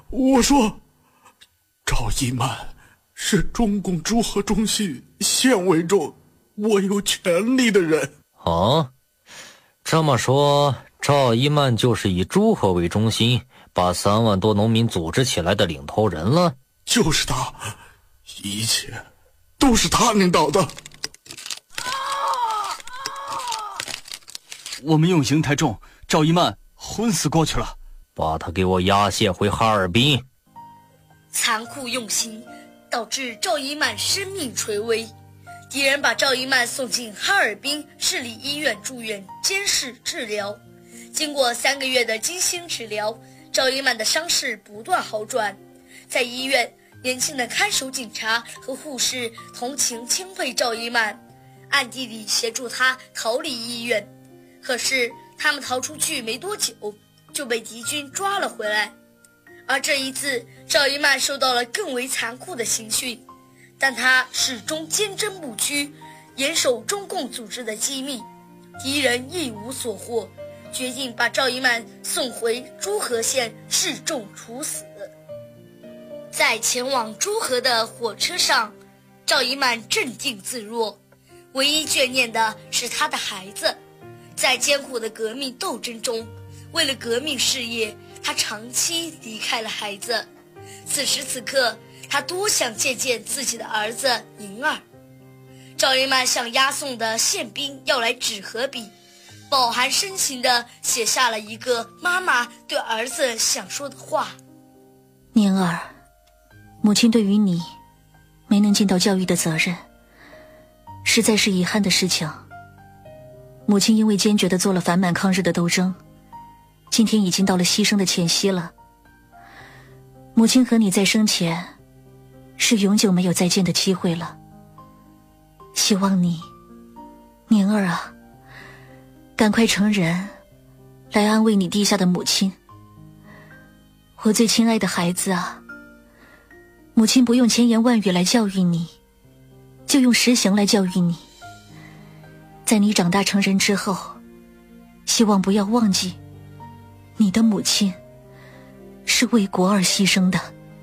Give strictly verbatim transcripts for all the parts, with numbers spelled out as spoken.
我说，赵一曼是中共朱河中心县委中握有权力的人。 哦，这么说，赵一曼就是以朱河为中心，把三万多农民组织起来的领头人了？ 就是他，一切都是他领导的。 我们用刑太重，赵一曼昏死过去了。 把他给我押解回哈尔滨。 残酷用刑导致赵一曼生命垂危，敌人把赵一曼送进哈尔滨市立医院住院监视治疗。经过三个月的精心治疗，赵一曼的伤势不断好转。在医院，年轻的看守警察和护士同情钦佩赵一曼，暗地里协助他逃离医院。可是他们逃出去没多久，就被敌军抓了回来。而这一次，赵一曼受到了更为残酷的刑讯，但他始终坚贞不屈，严守中共组织的机密，敌人一无所获，决定把赵一曼送回朱河县示众处死。在前往朱河的火车上，赵一曼镇定自若，唯一眷念的是他的孩子。在艰苦的革命斗争中，为了革命事业，他长期离开了孩子。此时此刻，他多想见见自己的儿子宁儿。赵一曼向押送的宪兵要来纸和笔，饱含深情地写下了一个妈妈对儿子想说的话： 宁儿，母亲对于你没能尽到教育的责任，实在是遗憾的事情。母亲因为坚决地做了反满抗日的斗争，今天已经到了牺牲的前夕了。母亲和你在生前是永久没有再见的机会了。希望你，宁儿啊，赶快成人，来安慰你地下的母亲。我最亲爱的孩子啊，母亲不用千言万语来教育你，就用实行来教育你。在你长大成人之后，希望不要忘记，你的母亲是为国而牺牲的。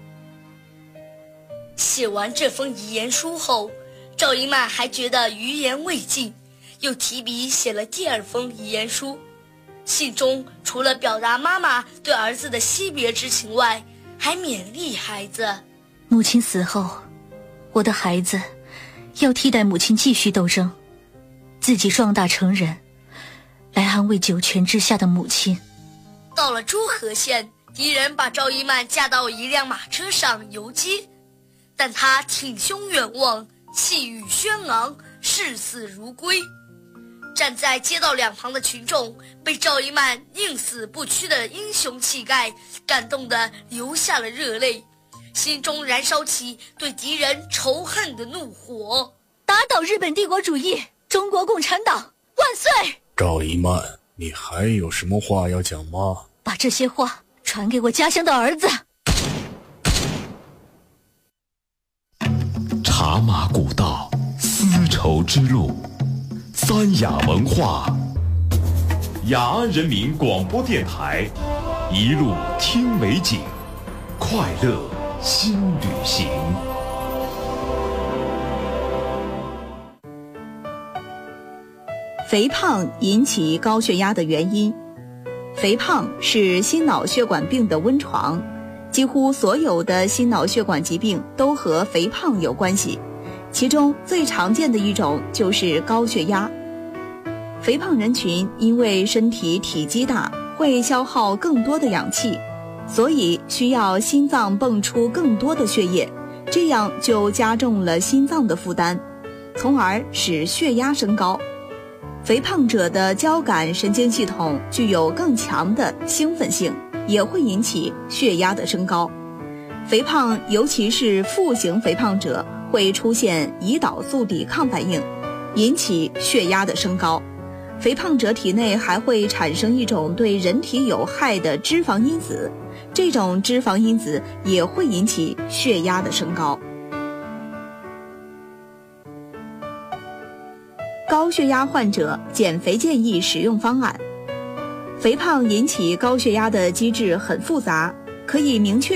写完这封遗言书后，赵一曼还觉得余言未尽，又提笔写了第二封遗言书。信中除了表达妈妈对儿子的惜别之情外，还勉励孩子： 母亲死后，我的孩子要替代母亲继续斗争，自己壮大成人，来安慰九泉之下的母亲。 到了朱河县，敌人把赵一曼架到一辆马车上游击，但他挺胸远望，气宇轩昂，视死如归。站在街道两旁的群众被赵一曼宁死不屈的英雄气概感动得流下了热泪，心中燃烧起对敌人仇恨的怒火。 打倒日本帝国主义，中国共产党万岁！ 赵一曼，你还有什么话要讲吗？ 把这些话传给我家乡的儿子。 茶马古道，丝绸之路，三雅文化，雅安人民广播电台，一路听美景，快乐新旅行。 肥胖引起高血压的原因。肥胖是心脑血管病的温床，几乎所有的心脑血管疾病都和肥胖有关系，其中最常见的一种就是高血压。肥胖人群因为身体体积大，会消耗更多的氧气，所以需要心脏泵出更多的血液，这样就加重了心脏的负担，从而使血压升高。肥胖者的交感神经系统具有更强的兴奋性，也会引起血压的升高。肥胖，尤其是腹型肥胖者，会出现胰岛素抵抗反应，引起血压的升高。肥胖者体内还会产生一种对人体有害的脂肪因子，这种脂肪因子也会引起血压的升高。高血压患者减肥建议使用方案。肥胖引起高血压的机制很复杂，可以明确